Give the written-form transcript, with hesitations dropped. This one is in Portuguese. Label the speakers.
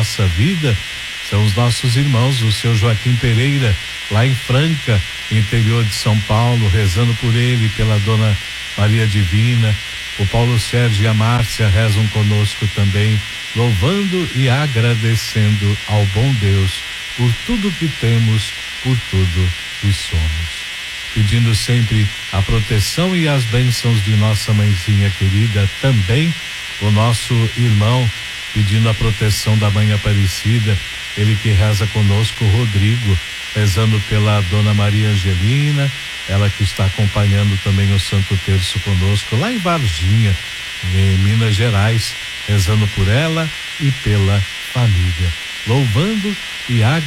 Speaker 1: nossa vida são os nossos irmãos, o seu Joaquim Pereira, lá em Franca, interior de São Paulo, rezando por ele, pela dona Maria Divina. O Paulo Sérgio e a Márcia rezam conosco também, louvando e agradecendo ao bom Deus por tudo que temos, por tudo que somos. Pedindo sempre a proteção e as bênçãos de nossa mãezinha querida, também o nosso irmão, pedindo a proteção da mãe Aparecida, ele que reza conosco, Rodrigo, rezando pela dona Maria Angelina, ela que está acompanhando também o Santo Terço conosco, lá em Varginha, em Minas Gerais, rezando por ela e pela família, louvando e agradecendo